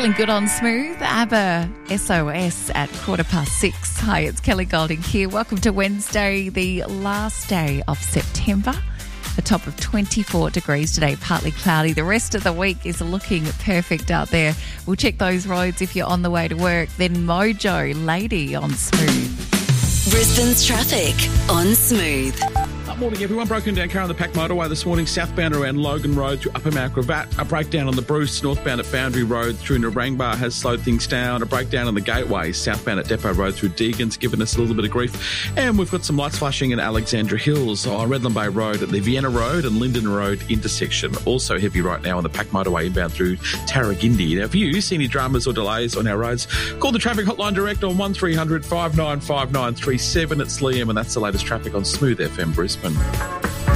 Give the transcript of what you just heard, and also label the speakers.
Speaker 1: Feeling good on Smooth. ABBA SOS at 6:15. Hi, it's Kelly Golding here. Welcome to Wednesday, the last day of September. A top of 24 degrees today, partly cloudy. The rest of the week is looking perfect out there. We'll check those roads if you're on the way to work. Then Mojo, Lady on Smooth.
Speaker 2: Brisbane's traffic on Smooth.
Speaker 3: Morning, everyone. Broken down car on the Pack Motorway this morning, southbound around Logan Road through Upper Mount Gravatt. A breakdown on the Bruce, northbound at Boundary Road through Narangba has slowed things down. A breakdown on the Gateway, southbound at Depot Road through Deagon's, given us a little bit of grief. And we've got some lights flashing in Alexandra Hills on Redland Bay Road at the Vienna Road and Linden Road intersection. Also heavy right now on the Pack Motorway inbound through Tarragindi. Now, if you see any dramas or delays on our roads, call the traffic hotline direct on 1300 595937. It's Liam, and that's the latest traffic on Smooth FM Brisbane.